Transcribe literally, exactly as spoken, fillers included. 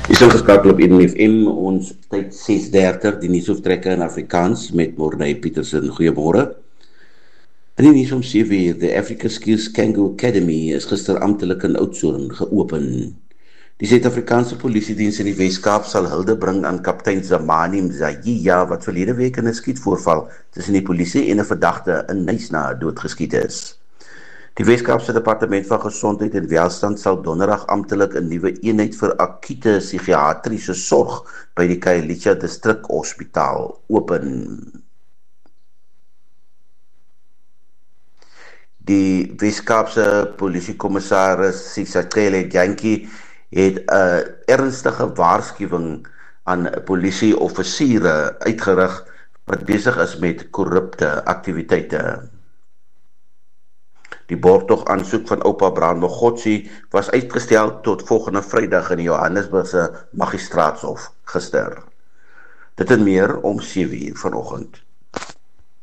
Is ingeskakel op Eden F M, ons tyd ses dertig, die nuusoortrekke in Afrikaans met Morney Petersen. Goeiemôre. In die nuus om sewe uur, the Africa Skills Kango Academy is gister amptelik in Oudtshoorn geopen. Die Suid-Afrikaanse Polisiediens in die Wes-Kaap sal hulde bring aan kaptein Zamani Mzaya, wat verlede week in 'n skietvoorval tussen die polisie en 'n verdagte in Knysna doodgeskiet is. Die Wes-Kaapse Departement van Gesondheid en Welstand sal donderdag amptelik 'n nuwe eenheid vir akute psigiatriese sorg by die Khayelitsha Distrik Hospitaal open. Die Wes-Kaapse Polisiekommissaris Sisakele Jantjie het 'n ernstige waarskuwing aan polisieoffisiere uitgerig wat besig is met korrupte aktiwiteite. Die borgtog aansoek van oupa Brand Mogotsi was uitgestel tot volgende Vrydag in die Johannesburgse Magistraatshof gister. Dit en meer om sewe uur vanoggend.